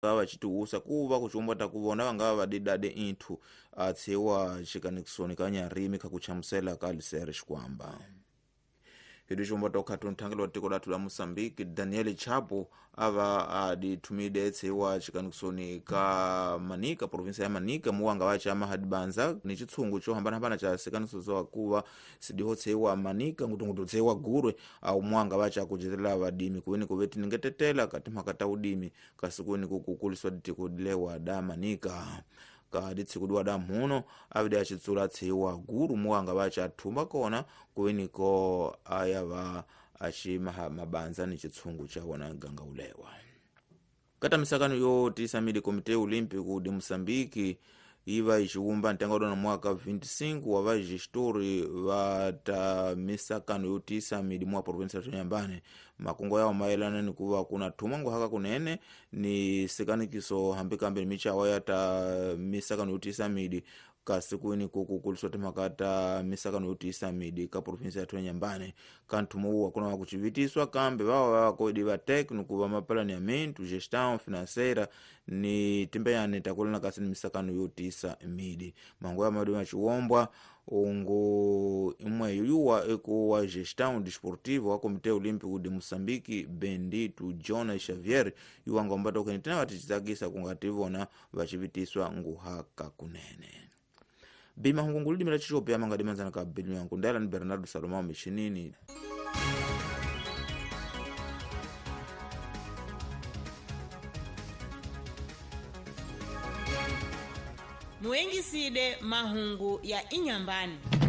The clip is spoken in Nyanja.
ngava chituusa kuva kuchomba takuvona vangava vadidade inthu atsewa chikanikisoni kanyarimi kakuchamusela kalisere xikwamba hidu chomba tokhathu nthangelo tiko lathu la Moçambique Daniel Chapo ava aditumide atsewa chikanikisoni ka Manica provinsia ya Manica muwanga wacha mahadibanza ni chitsungu chohambana cha sikanikiso wakuva sidiho tsewa Manica ngutungutu tsewa Gurwe au muwanga wacha kujetela vadimi kuweni kuveti ningetetela katimhakata udimi kasikuni kukukuliswa ditikudilewa da Manica kaditsikudwa da mhuno avide achitsula tsewa Guru muwanga wacha athumba kona kuweniko ayava achimabanza ni chitsungu chawona ganga ulewa kata misakano yoti samidi komite olimpico de Moçambique iva ichiumba ntengodo na mwaka 25 wava gestori vata misakano yoti samidi mwa provinsia Nyambane makungo yao maelana ni kuva kuna tumango haka kunene ni sikanikiso hambikambe michawa yata misakano yoti samidi kasikuini kukukuliswa temakata misakano yoti samidi ka provinsia ya Nyambane kantumu wakuna wakuchivitiswa kambe wawa koediva técnico va maplaneamento gestão financeira ni timbeyane takulana kasi misakano yoti samidi mango ya madu machiwombwa ungo imwe yuwa eko wa gestão desportivo wa komite olimpico de Moçambique Bendito Jonas Xavier yuwanga mbata ukenitena vatichizagisa kungativona vachivitiswa nguhaka kunene bima hungungulidi mila chichope ya mangadimanzana ka bilimu yangu ndala ni Bernardo Salomao Michinini. Muengiside mahungu ya Inyambani.